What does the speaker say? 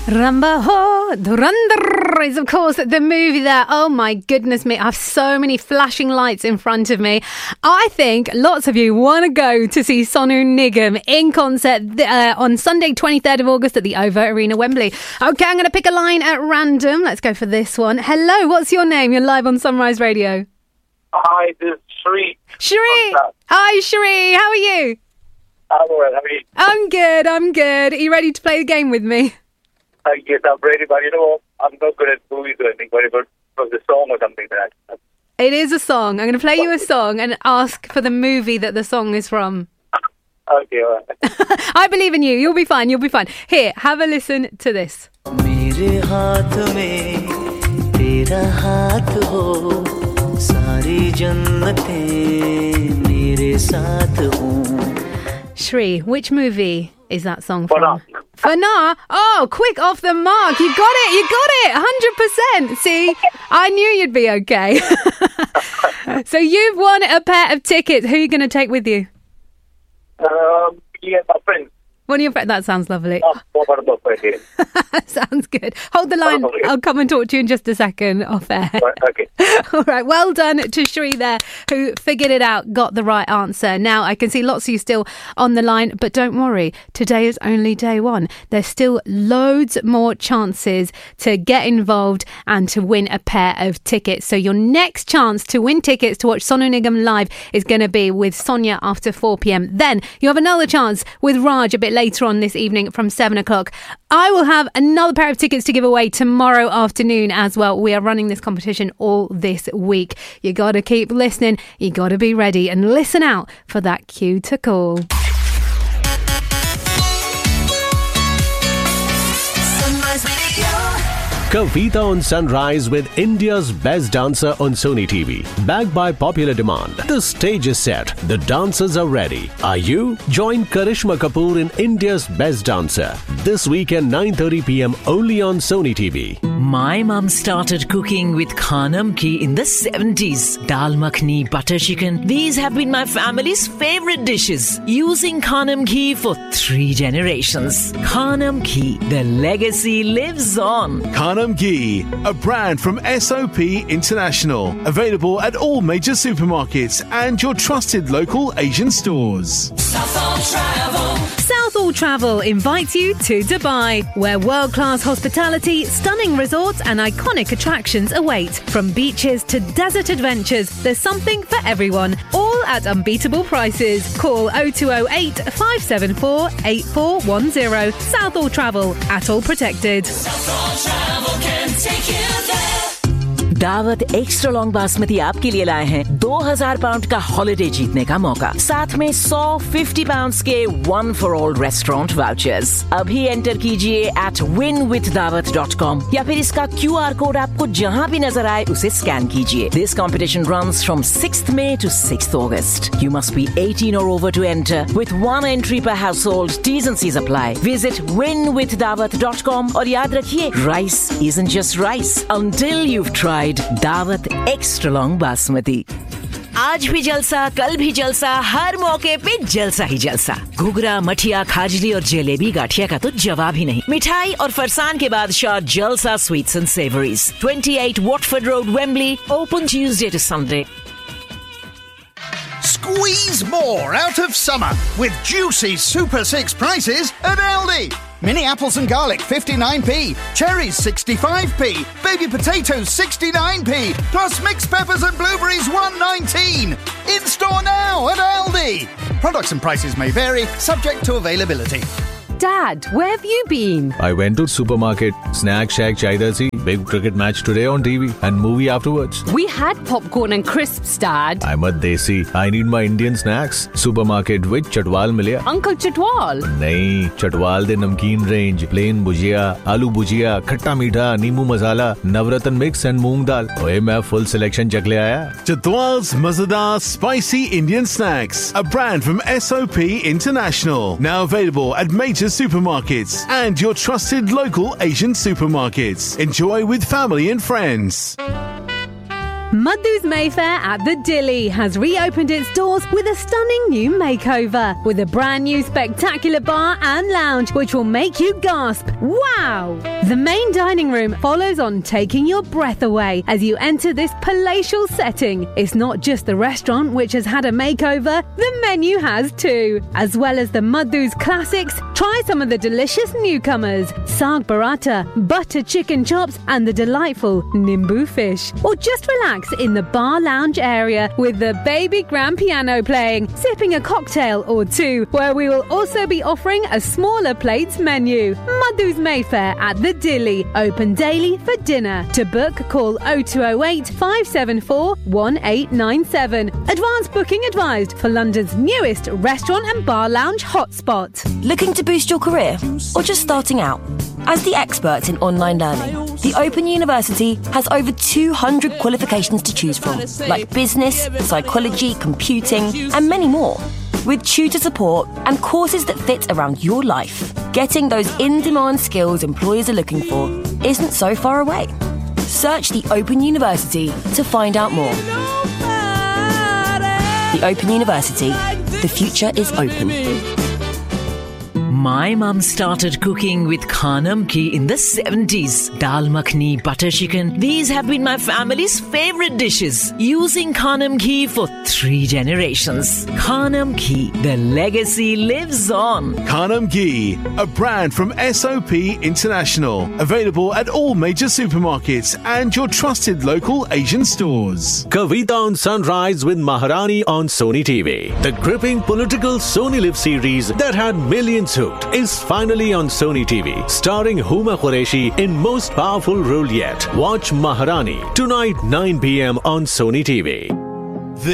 Ramba Ho, Dhurandhar is of course the movie there. Oh my goodness me, I have so many flashing lights in front of me. I think lots of you want to go to see Sonu Nigam in concert on Sunday 23rd of August at the OVO Arena, Wembley. Okay, I'm going to pick a line at random. Let's go for this one. Hello, what's your name? You're live on Sunrise Radio. Hi, this is Shri. Shri! Hi Shri, how are you? I'm alright, how are you? I'm good. Are you ready to play the game with me? Yes, I'm ready, but you know, I'm not good at movies or anything, but it was the song or something like that. It is a song. I'm going to play you a song and ask for the movie that the song is from. Okay, alright. I believe in you. You'll be fine. Here, have a listen to this. मेरे हाथ में तेरा हाथ हो सारी जन्नतें मेरे साथ हो. Shri, which movie is that song Fana. from? Fana. Oh, quick off the mark. You got it. 100%. See, I knew you'd be okay. So you've won a pair of tickets. Who are you going to take with you? Yeah, my friend. One of your friends. That sounds lovely. What about my friend? Sounds good. Hold the line. I'll come and talk to you in just a second off air. Okay. All right. Well done to Shri there, who figured it out, got the right answer. Now, I can see lots of you still on the line, but don't worry. Today is only day one. There's still loads more chances to get involved and to win a pair of tickets. So your next chance to win tickets to watch Sonu Nigam live is going to be with Sonia after 4 p.m. Then you have another chance with Raj a bit later on this evening from 7 o'clock. I will have another pair of tickets to give away tomorrow afternoon as well. We are running this competition all this week. You got to keep listening. You got to be ready and listen out for that cue to call. Kavita on Sunrise with India's best dancer on Sony TV. Backed by popular demand. The stage is set. The dancers are ready. Are you? Join Karishma Kapoor in India's best dancer. This weekend 9:30 p.m. only on Sony TV. My mum started cooking with Khanam ghee in the 70s. Dal makhni, butter chicken. These have been my family's favorite dishes. Using Khanam ghee for 3 generations. Khanam ghee, the legacy lives on. Khanam Ghee, a brand from SOP International. Available at all major supermarkets and your trusted local Asian stores. Southall Travel invites you to Dubai, where world-class hospitality, stunning resorts and iconic attractions await. From beaches to desert adventures, there's something for everyone, all at unbeatable prices. Call 0208 574 8410. Southall Travel, at all protected. दावत extra long basmati आपके लिए लाए हैं 2000 pound का holiday जीतने का मौका, साथ में 150 पाउंड के 1 for all रेस्टोरेंट वाउचर्स. अभी एंटर कीजिए at winwithdawat.com या फिर इसका QR कोड आपको जहां भी नजर आए उसे स्कैन कीजिए. This competition runs from 6th May to 6th August. You must be 18 or over to enter, with 1 entry per household. T's and C's apply. Visit winwithdawat.com और याद रखिए, rice isn't just rice until you've tried दावत extra long basmati. आज भी जलसा, कल भी जलसा, हर मौके पे जलसा ही जलसा. घुघरा, मठिया, खाजली और जलेबी गाठिया का तो जवाब ही नहीं. मिठाई और फरसान के बादशाह जलसा sweets and savouries. 28 Watford Road, Wembley. Open Tuesday to Sunday. Squeeze more out of summer with juicy Super 6 prices at Aldi. Mini apples and garlic 59p, cherries 65p, baby potatoes 69p, plus mixed peppers and blueberries 119. In store now at Aldi. Products and prices may vary, subject to availability. Dad, where have you been? I went to supermarket, snack shack chahiye thi, big cricket match today on TV and movie afterwards. We had popcorn and crisps, Dad. I'm a desi. I need my Indian snacks. Supermarket with Chatwal milya. Uncle Chatwal? Nahi, Chatwal de namkeen range, plain bhujia, aloo bhujia, khatta meetha, neembu masala, navratan mix and moong dal. Oye, main full selection chak le aaya. Chatwal's Mazadar Spicy Indian Snacks, a brand from SOP International. Now available at major supermarkets and your trusted local Asian supermarkets. Enjoy with family and friends. Madhu's Mayfair at the Dilly has reopened its doors with a stunning new makeover, with a brand new spectacular bar and lounge which will make you gasp, wow! The main dining room follows on, taking your breath away as you enter this palatial setting. It's not just the restaurant which has had a makeover, the menu has too. As well as the Madhu's classics, try some of the delicious newcomers, Saag Paratha, butter chicken chops and the delightful Nimbu fish. Or just relax in the bar lounge area with the baby grand piano playing, sipping a cocktail or two, where we will also be offering a smaller plates menu. Madhu's Mayfair at the Dilly, open daily for dinner. To book, call 0208 574 1897. Advance booking advised for London's newest restaurant and bar lounge hotspot. Looking to boost your career or just starting out? As the experts in online learning, the Open University has over 200 qualifications to choose from, like business, psychology, computing, and many more. With tutor support and courses that fit around your life, getting those in-demand skills employers are looking for isn't so far away. Search the Open University to find out more. The Open University. The future is open. My mum started cooking with Khanam Ghee in the 70s. Dal makhni, butter chicken. These have been my family's favorite dishes. Using Khanam Ghee for 3 generations. Khanam Ghee, the legacy lives on. Khanam Ghee, a brand from SOP International. Available at all major supermarkets and your trusted local Asian stores. Kavita on Sunrise with Maharani on Sony TV. The gripping political Sony Live series that had millions hooked is finally on Sony TV, starring Huma Qureshi in most powerful role yet. Watch Maharani tonight 9 p.m. on Sony TV.